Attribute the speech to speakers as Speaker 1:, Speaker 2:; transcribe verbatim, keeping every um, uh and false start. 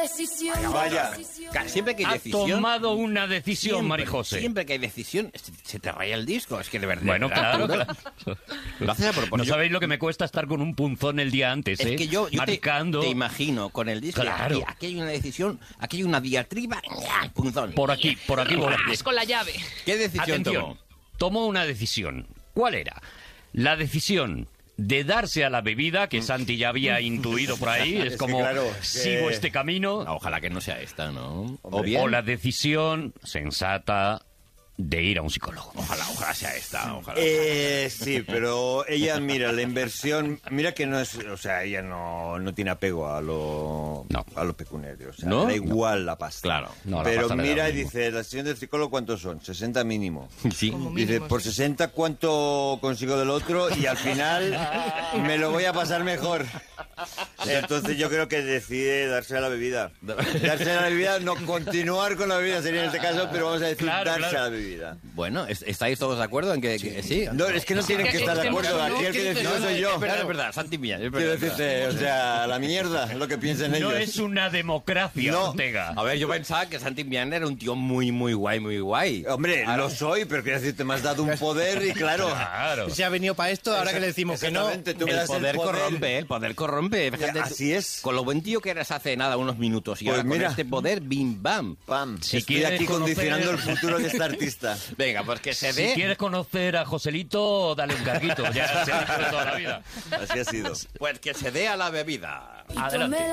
Speaker 1: decisión.
Speaker 2: Vaya.
Speaker 3: Ca- Siempre que hay
Speaker 4: Ha
Speaker 3: decisión...
Speaker 4: tomado una decisión,
Speaker 3: siempre,
Speaker 4: Marijose.
Speaker 3: Siempre que hay decisión, se- se te raya el disco. Es que de verdad...
Speaker 4: Bueno, claro, claro.
Speaker 3: Lo haces a propósito.
Speaker 4: No sabéis lo que me cuesta estar con un punzón el día antes, ¿eh?
Speaker 3: Es que yo, yo te,
Speaker 4: Marcando
Speaker 3: te imagino con el disco.
Speaker 4: Claro.
Speaker 3: Aquí, aquí hay una decisión, aquí hay una diatriba. ¡Ña! Punzón.
Speaker 4: por aquí, por aquí voy.
Speaker 1: Es con la llave.
Speaker 3: ¿Qué decisión
Speaker 4: Atención,
Speaker 3: tomó?
Speaker 4: tomó una decisión. ¿Cuál era? La decisión de darse a la bebida, que Santi ya había intuido por ahí, es
Speaker 2: que
Speaker 4: como,
Speaker 2: claro,
Speaker 4: sigo
Speaker 2: que-
Speaker 4: este camino,
Speaker 3: Ah, ojalá que no sea esta, ¿no? O
Speaker 2: Hombre.
Speaker 3: bien...
Speaker 4: o la decisión sensata de ir a un psicólogo.
Speaker 3: Ojalá, ojalá sea esta, ojalá.
Speaker 2: Eh, sí, pero ella, mira, la inversión, mira que no es, o sea, ella no, no tiene apego a lo,
Speaker 4: No.
Speaker 2: a lo pecuniario, o sea,
Speaker 3: ¿No?
Speaker 2: da igual la pasta.
Speaker 3: Claro.
Speaker 4: No, la
Speaker 2: pero
Speaker 4: pasta le da
Speaker 2: mira
Speaker 4: lo
Speaker 2: y
Speaker 4: mismo.
Speaker 2: dice, la sesión del psicólogo, ¿cuántos son? sesenta mínimo.
Speaker 3: Sí.
Speaker 1: Como
Speaker 2: Dice,
Speaker 1: mínimo,
Speaker 2: por
Speaker 1: sí.
Speaker 2: sesenta, ¿cuánto consigo del otro? Y al final me lo voy a pasar mejor. Entonces yo creo que decide darse a la bebida. Darse a la bebida, no continuar con la bebida sería en este caso, pero vamos a decir
Speaker 4: Claro,
Speaker 2: darse
Speaker 4: claro.
Speaker 2: a la bebida.
Speaker 3: Bueno, ¿es- ¿estáis todos de acuerdo en que, que- sí?
Speaker 2: No, es que no tienen que estar de acuerdo. Aquí el que decide
Speaker 3: No, no,
Speaker 2: soy yo.
Speaker 3: Es verdad, es verdad, Santi Millán. Es
Speaker 2: Quiero
Speaker 3: verdad, es verdad.
Speaker 2: decirte, o sea, la mierda, lo que piensen
Speaker 4: No
Speaker 2: ellos.
Speaker 4: es una democracia,
Speaker 2: No.
Speaker 4: Ortega.
Speaker 3: A ver, yo pensaba que Santi Millán era un tío muy, muy guay, muy guay.
Speaker 2: Hombre, lo soy, pero quiero decirte, me has dado un poder y claro.
Speaker 4: Claro.
Speaker 5: Se ha venido para esto, ahora que le decimos que no.
Speaker 2: Exactamente, tú me
Speaker 3: El
Speaker 2: das
Speaker 3: poder,
Speaker 2: el poder
Speaker 3: corrompe, el poder corrompe. Fíjate,
Speaker 2: Así es.
Speaker 3: Con lo buen tío que eras hace nada, unos minutos, y
Speaker 2: Pues
Speaker 3: ahora
Speaker 2: mira.
Speaker 3: con este poder, bim, bam.
Speaker 2: Pam.
Speaker 4: Si
Speaker 2: Estoy
Speaker 4: quieres
Speaker 2: aquí
Speaker 4: conocer-
Speaker 2: condicionando el futuro de este artista.
Speaker 3: Venga, pues que se
Speaker 4: Si
Speaker 3: dé...
Speaker 4: quieres conocer a Joselito, dale un carguito. Ya se ha hecho toda la vida.
Speaker 2: Así ha sido.
Speaker 3: Pues que se dé a la bebida.
Speaker 4: Adelante.